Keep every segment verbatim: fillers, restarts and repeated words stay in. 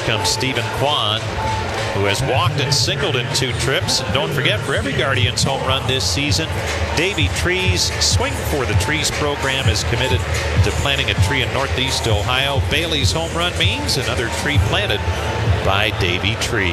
comes Stephen Kwan, who has walked and singled in two trips. And don't forget, for every Guardians home run this season, Davey Trees Swing for the Trees program is committed to planting a tree in Northeast Ohio. Bailey's home run means another tree planted by Davey Tree.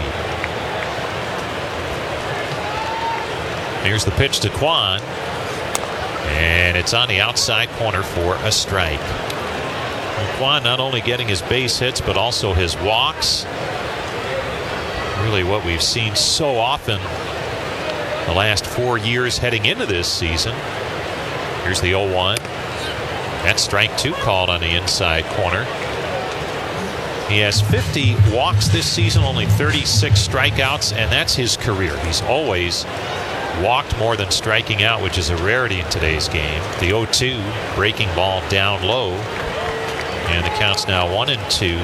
Here's the pitch to Kwan, and it's on the outside corner for a strike. And Kwan not only getting his base hits, but also his walks. Really what we've seen so often the last four years heading into this season. Here's the oh one. That's strike two called on the inside corner. He has fifty walks this season, only thirty-six strikeouts, and that's his career. He's always walked more than striking out, which is a rarity in today's game. The oh two, breaking ball down low, and the count's now one and two.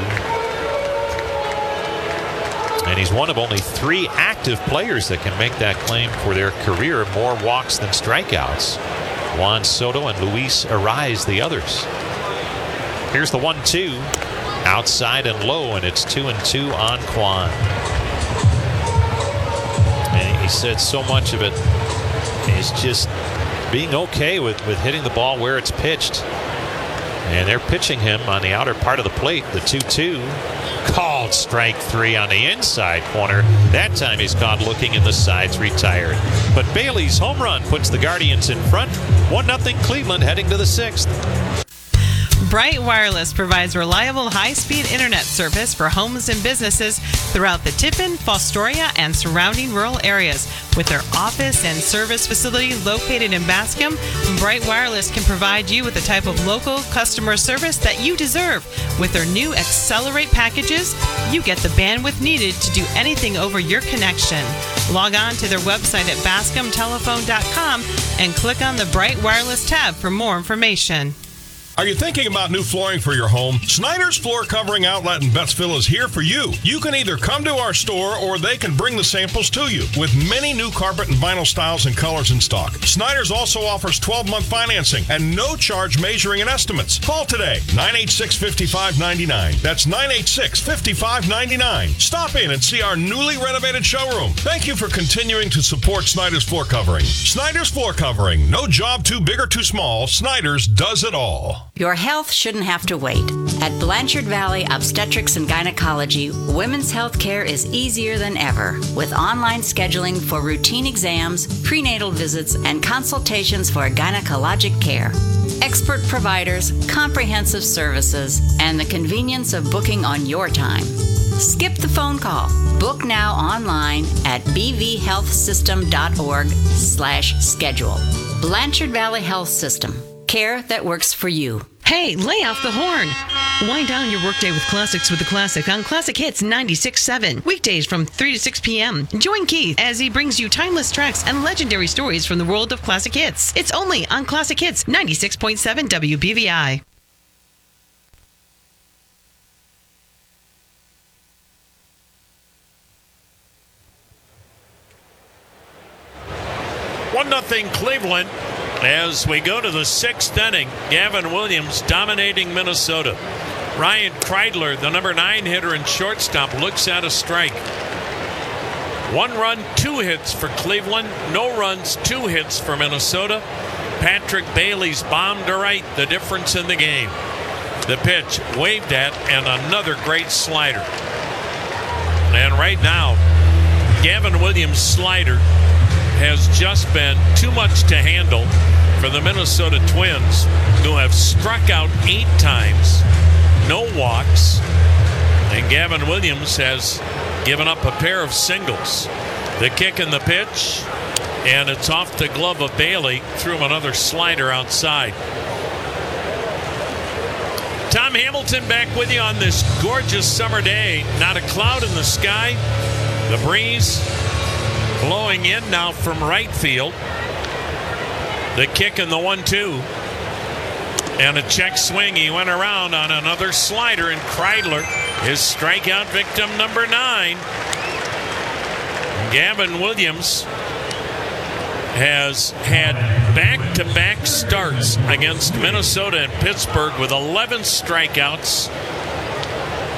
And he's one of only three active players that can make that claim for their career, more walks than strikeouts. Juan Soto and Luis Arraez the others. Here's the one two, outside and low, and it's two and two on Kwan. And he said so much of it is just being okay with, with hitting the ball where it's pitched. And they're pitching him on the outer part of the plate, the two two. Called strike three on the inside corner. That time he's caught looking in the sides, retired. But Bailey's home run puts the Guardians in front. one nothing Cleveland heading to the sixth. Bright Wireless provides reliable high-speed internet service for homes and businesses throughout the Tiffin, Fostoria, and surrounding rural areas. With their office and service facility located in Bascom, Bright Wireless can provide you with the type of local customer service that you deserve. With their new Accelerate packages, you get the bandwidth needed to do anything over your connection. Log on to their website at bascom telephone dot com and click on the Bright Wireless tab for more information. Are you thinking about new flooring for your home? Snyder's Floor Covering Outlet in Bettsville is here for you. You can either come to our store or they can bring the samples to you with many new carpet and vinyl styles and colors in stock. Snyder's also offers twelve-month financing and no charge measuring and estimates. Call today, nine eight six, five five nine nine. That's nine eight six, five five nine nine. Stop in and see our newly renovated showroom. Thank you for continuing to support Snyder's Floor Covering. Snyder's Floor Covering. No job too big or too small. Snyder's does it all. Your health shouldn't have to wait. At Blanchard Valley Obstetrics and Gynecology, women's health care is easier than ever, with online scheduling for routine exams, prenatal visits, and consultations for gynecologic care. Expert providers, comprehensive services, and the convenience of booking on your time. Skip the phone call. Book now online at b v health system dot org slash schedule. Blanchard Valley Health System. Care that works for you. Hey, lay off the horn. Wind down your workday with classics with the Classic on Classic Hits ninety-six point seven. Weekdays from three to six p.m. Join Keith as he brings you timeless tracks and legendary stories from the world of classic hits. It's only on Classic Hits ninety-six point seven W B V I. one nothing Cleveland. As we go to the sixth inning, Gavin Williams dominating Minnesota. Ryan Kreidler, the number nine hitter and shortstop, looks at a strike. One run, two hits for Cleveland. No runs, two hits for Minnesota. Patrick Bailey's bomb to right, the difference in the game. The pitch waved at, and another great slider. And right now, Gavin Williams' slider has just been too much to handle for the Minnesota Twins, who have struck out eight times, no walks, and Gavin Williams has given up a pair of singles. The kick and the pitch, and it's off the glove of Bailey, threw him another slider outside. Tom Hamilton back with you on this gorgeous summer day. Not a cloud in the sky. The breeze blowing in now from right field. The kick and the one two. And a check swing. He went around on another slider, and Kreidler is strikeout victim number nine. Gavin Williams has had back-to-back starts against Minnesota and Pittsburgh with eleven strikeouts